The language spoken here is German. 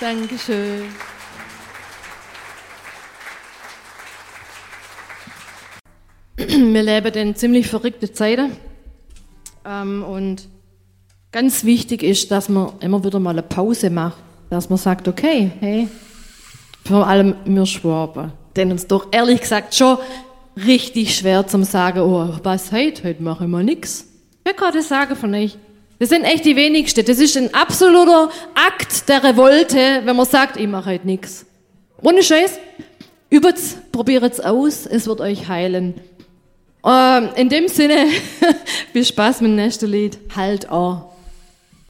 Dankeschön. Wir leben in ziemlich verrückten Zeiten. Und ganz wichtig ist, dass man immer wieder mal eine Pause macht. Dass man sagt, okay, hey, vor allem wir Schwaben, denn uns doch ehrlich gesagt schon richtig schwer zum sagen, oh, was heute mache ich mal nichts. Ich will gerade sagen von euch, das sind echt die wenigsten. Das ist ein absoluter Akt der Revolte, wenn man sagt, ich mache heute nichts. Ohne Scheiß, übt's, probiert's aus, es wird euch heilen. In dem Sinne, viel Spaß mit dem nächsten Lied. Halt an.